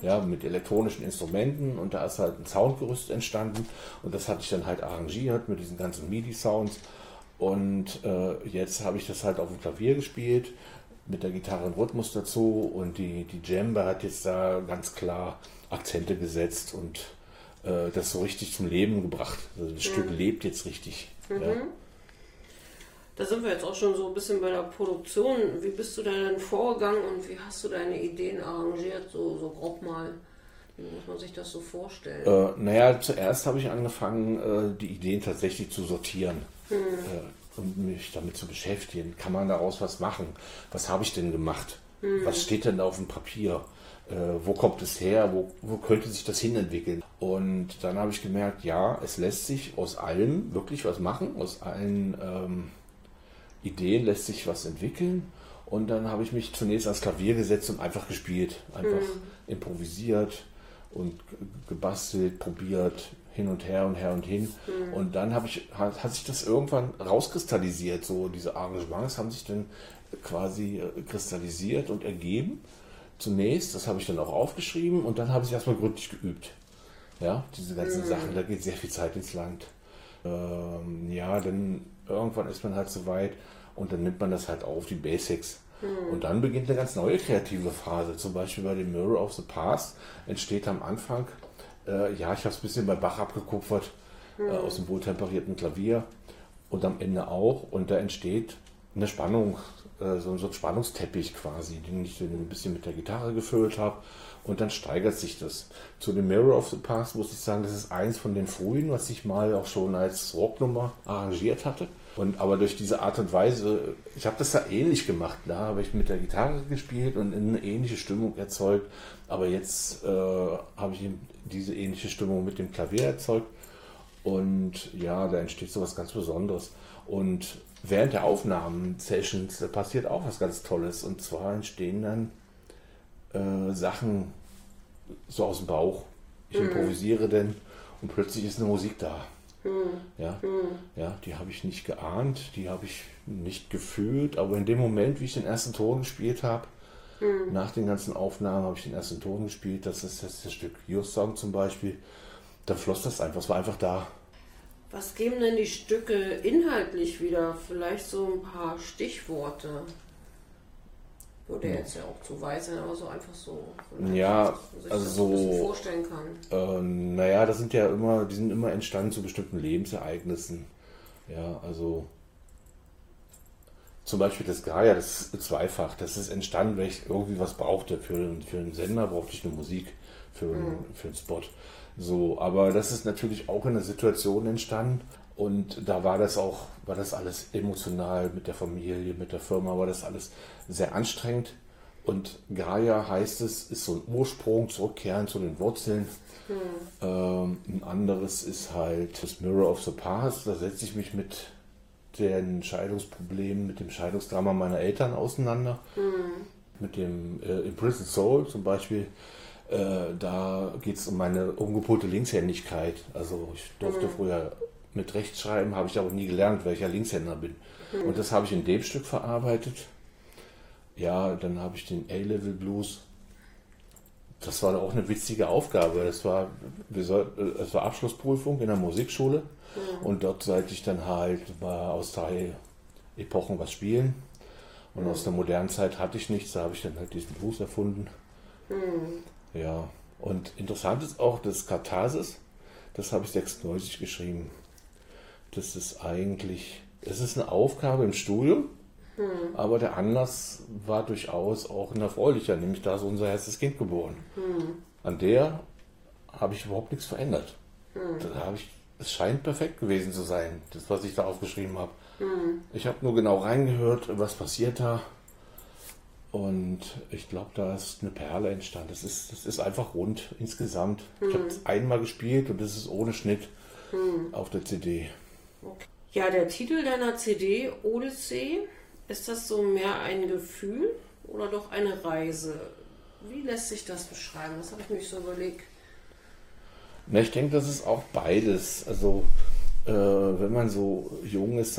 ja, mit elektronischen Instrumenten und da ist halt ein Soundgerüst entstanden und das hatte ich dann halt arrangiert mit diesen ganzen MIDI-Sounds und jetzt habe ich das halt auf dem Klavier gespielt mit der Gitarre und Rhythmus dazu und die Djembe hat jetzt da ganz klar Akzente gesetzt und das so richtig zum Leben gebracht. Also das Stück lebt jetzt richtig. Ja. Da sind wir jetzt auch schon so ein bisschen bei der Produktion. Wie bist du da denn vorgegangen und wie hast du deine Ideen arrangiert? So grob mal. Wie muss man sich das so vorstellen? Naja, zuerst habe ich angefangen, die Ideen tatsächlich zu sortieren und mich damit zu beschäftigen. Kann man daraus was machen? Was habe ich denn gemacht? Was steht denn da auf dem Papier? Wo kommt es her? Wo könnte sich das hinentwickeln? Und dann habe ich gemerkt, ja, es lässt sich aus allem wirklich was machen. Aus allen Ideen lässt sich was entwickeln. Und dann habe ich mich zunächst ans Klavier gesetzt und einfach gespielt. Einfach improvisiert und gebastelt, probiert, hin und her und her und hin. Und dann hat sich das irgendwann rauskristallisiert. So diese Arrangements haben sich dann quasi kristallisiert und ergeben. Zunächst, das habe ich dann auch aufgeschrieben und dann habe ich erstmal gründlich geübt. Ja, diese ganzen Sachen, da geht sehr viel Zeit ins Land. Ja, dann irgendwann ist man halt so weit und dann nimmt man das halt auf, die Basics. Und dann beginnt eine ganz neue kreative Phase. Zum Beispiel bei dem Mirror of the Past entsteht am Anfang, ja, ich habe es ein bisschen bei Bach abgekupfert, aus dem wohltemperierten Klavier und am Ende auch. Und da entsteht eine Spannung, so ein Spannungsteppich quasi, den ich ein bisschen mit der Gitarre gefüllt habe und dann steigert sich das. Zu dem Mirror of the Past muss ich sagen, das ist eins von den frühen, was ich mal auch schon als Rocknummer arrangiert hatte. Aber durch diese Art und Weise, ich habe das da ähnlich gemacht, da habe ich mit der Gitarre gespielt und eine ähnliche Stimmung erzeugt, aber jetzt habe ich diese ähnliche Stimmung mit dem Klavier erzeugt und ja, da entsteht so was ganz Besonderes. Und während der Aufnahmen-Sessions passiert auch was ganz Tolles. Und zwar entstehen dann Sachen so aus dem Bauch. Ich improvisiere denn und plötzlich ist eine Musik da. Ja, die habe ich nicht geahnt, die habe ich nicht gefühlt. Aber in dem Moment, wie ich den ersten Ton gespielt habe, nach den ganzen Aufnahmen habe ich den ersten Ton gespielt. Das ist das Stück Your Song zum Beispiel. Dann floss das einfach, es war einfach da. Was geben denn die Stücke inhaltlich wieder? Vielleicht so ein paar Stichworte. Würde jetzt ja auch zu weit sein, aber so einfach so. Ja, sich also das so ein bisschen so, vorstellen kann. naja, die sind immer entstanden zu bestimmten Lebensereignissen. Ja, also zum Beispiel das Gaia, das ist zweifach. Das ist entstanden, weil ich irgendwie was brauchte. Für einen Sender brauchte ich eine Musik, für einen Spot. So, aber das ist natürlich auch in einer Situation entstanden und da war das alles emotional mit der Familie, mit der Firma, war das alles sehr anstrengend und Gaia heißt es, ist so ein Ursprung, zurückkehren zu den Wurzeln. Ein anderes ist halt das Mirror of the Past, da setze ich mich mit den Scheidungsproblemen, mit dem Scheidungsdrama meiner Eltern auseinander, mit dem Imprisoned Soul zum Beispiel. Da geht es um meine umgepolte Linkshändigkeit. Also ich durfte früher mit Rechts schreiben, habe ich aber nie gelernt, weil ich ja Linkshänder bin. Und das habe ich in dem Stück verarbeitet. Ja, dann habe ich den A-Level Blues. Das war auch eine witzige Aufgabe. Es war Abschlussprüfung in der Musikschule. Und dort sollte ich dann halt mal aus 3 Epochen was spielen. Und aus der modernen Zeit hatte ich nichts, da habe ich dann halt diesen Blues erfunden. Ja, und interessant ist auch das Katharsis, das habe ich 96 geschrieben. Das ist eine Aufgabe im Studium, aber der Anlass war durchaus auch ein erfreulicher, nämlich da ist unser erstes Kind geboren. An der habe ich überhaupt nichts verändert. Es scheint perfekt gewesen zu sein, das, was ich da aufgeschrieben habe. Ich habe nur genau reingehört, was passiert da. Und ich glaube, da ist eine Perle entstanden. Das ist einfach rund insgesamt. Ich habe es einmal gespielt und das ist ohne Schnitt auf der CD. Okay. Ja, der Titel deiner CD, Odyssee, ist das so mehr ein Gefühl oder doch eine Reise? Wie lässt sich das beschreiben? Das habe ich mir so überlegt. Na, ich denke, das ist auch beides. Also, wenn man so jung ist,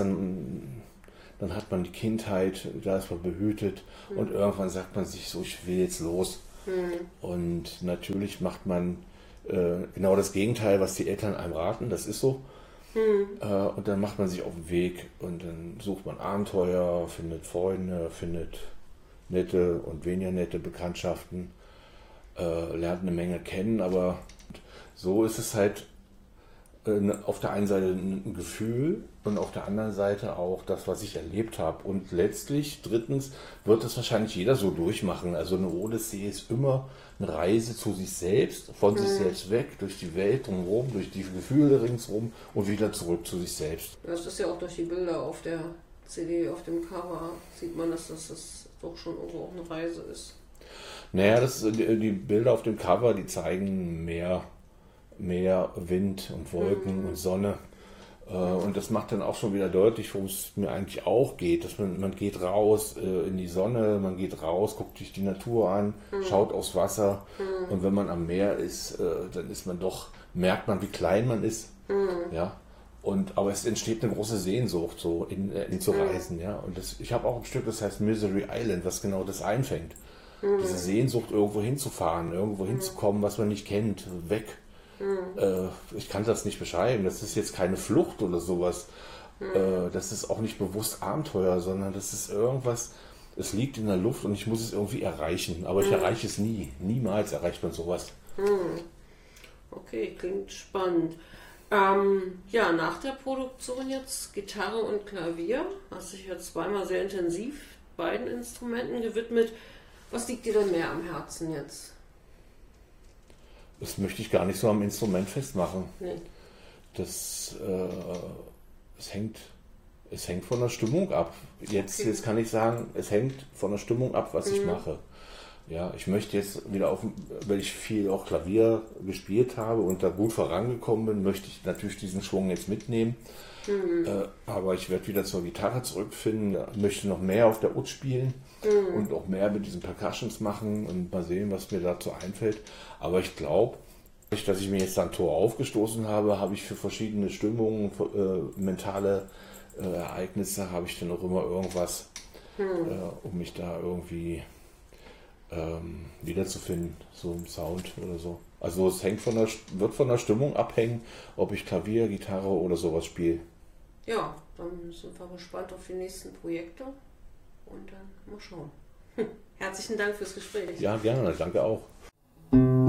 dann hat man die Kindheit, da ist man behütet und irgendwann sagt man sich so, ich will jetzt los. Und natürlich macht man genau das Gegenteil, was die Eltern einem raten, das ist so. Und dann macht man sich auf den Weg und dann sucht man Abenteuer, findet Freunde, findet nette und weniger nette Bekanntschaften, lernt eine Menge kennen, aber so ist es halt auf der einen Seite ein Gefühl und auf der anderen Seite auch das, was ich erlebt habe. Und letztlich, drittens, wird das wahrscheinlich jeder so durchmachen. Also eine Odyssee ist immer eine Reise zu sich selbst, von sich selbst weg, durch die Welt drumherum, durch die Gefühle ringsherum und wieder zurück zu sich selbst. Das ist ja auch durch die Bilder auf der CD, auf dem Cover, sieht man, dass das doch schon irgendwo auch eine Reise ist. Naja, die Bilder auf dem Cover, die zeigen mehr Wind und Wolken und Sonne. Und das macht dann auch schon wieder deutlich, worum es mir eigentlich auch geht. Dass man geht raus in die Sonne, man geht raus, guckt sich die Natur an, schaut aufs Wasser. Und wenn man am Meer ist, dann merkt man, wie klein man ist. Ja. Aber es entsteht eine große Sehnsucht, so zu reisen. Ja. Und ich habe auch ein Stück, das heißt Misery Island, was genau das einfängt. Diese Sehnsucht, irgendwo hinzufahren, irgendwo hinzukommen, was man nicht kennt, weg. Ich kann das nicht beschreiben. Das ist jetzt keine Flucht oder sowas. Das ist auch nicht bewusst Abenteuer, sondern das ist irgendwas, es liegt in der Luft und ich muss es irgendwie erreichen. Aber ich erreiche es nie. Niemals erreicht man sowas. Okay, klingt spannend. Ja, nach der Produktion jetzt Gitarre und Klavier. Hast dich jetzt zweimal sehr intensiv beiden Instrumenten gewidmet. Was liegt dir denn mehr am Herzen jetzt? Das möchte ich gar nicht so am Instrument festmachen. Nee. Es hängt von der Stimmung ab. Jetzt kann ich sagen, es hängt von der Stimmung ab, was ich mache. Ja, ich möchte jetzt wieder weil ich viel auch Klavier gespielt habe und da gut vorangekommen bin, möchte ich natürlich diesen Schwung jetzt mitnehmen. Aber ich werde wieder zur Gitarre zurückfinden, möchte noch mehr auf der Ud spielen und auch mehr mit diesen Percussions machen und mal sehen, was mir dazu einfällt. Aber ich glaube, dass ich mir jetzt ein Tor aufgestoßen habe, habe ich für verschiedene Stimmungen, mentale Ereignisse, habe ich dann auch immer irgendwas, um mich da irgendwie wiederzufinden, so im Sound oder so. Also es wird von der Stimmung abhängen, ob ich Klavier, Gitarre oder sowas spiele. Ja, dann sind wir gespannt auf die nächsten Projekte und dann mal schauen. Herzlichen Dank fürs Gespräch. Ja, gerne, danke auch.